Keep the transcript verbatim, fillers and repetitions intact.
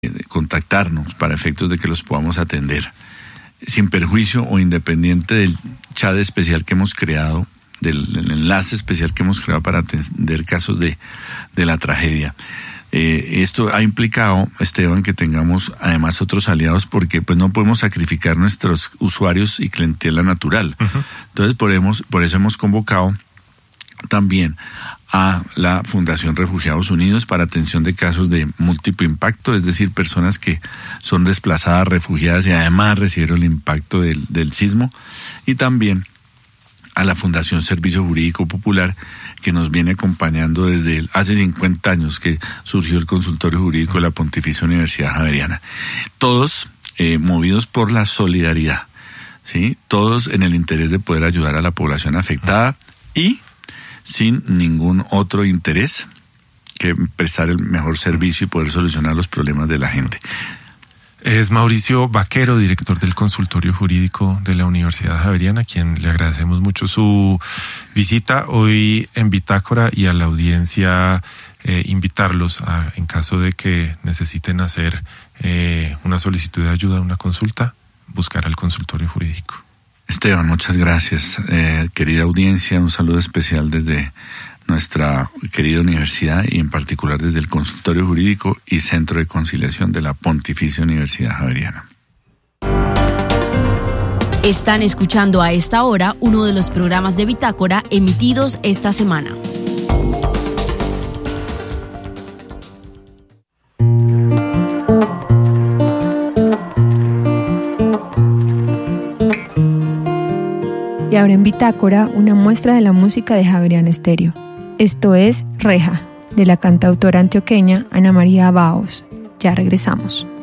contactarnos para efectos de que los podamos atender, sin perjuicio o independiente del chat especial que hemos creado, del, del enlace especial que hemos creado para atender casos de, de la tragedia. Eh, esto ha implicado, Esteban, que tengamos además otros aliados, porque pues no podemos sacrificar nuestros usuarios y clientela natural. Uh-huh. Entonces, por, hemos, por eso hemos convocado también a la Fundación Refugiados Unidos para atención de casos de múltiple impacto, es decir, personas que son desplazadas, refugiadas y además recibieron el impacto del, del sismo, y también a la Fundación Servicio Jurídico Popular, que nos viene acompañando desde hace cincuenta años que surgió el consultorio jurídico de la Pontificia Universidad Javeriana. Todos eh, movidos por la solidaridad, ¿sí? Todos en el interés de poder ayudar a la población afectada y sin ningún otro interés que prestar el mejor servicio y poder solucionar los problemas de la gente. Es Mauricio Vaquero, director del Consultorio Jurídico de la Universidad Javeriana, a quien le agradecemos mucho su visita hoy en Bitácora, y a la audiencia eh, invitarlos a, en caso de que necesiten hacer eh, una solicitud de ayuda, una consulta, buscar al Consultorio Jurídico. Esteban, muchas gracias. Eh, querida audiencia, un saludo especial desde nuestra querida universidad y en particular desde el Consultorio Jurídico y Centro de Conciliación de la Pontificia Universidad Javeriana. Están escuchando a esta hora uno de los programas de Bitácora emitidos esta semana. Y ahora en Bitácora, una muestra de la música de Javeriana Estéreo. Esto es Reja, de la cantautora antioqueña Ana María Baos. Ya regresamos.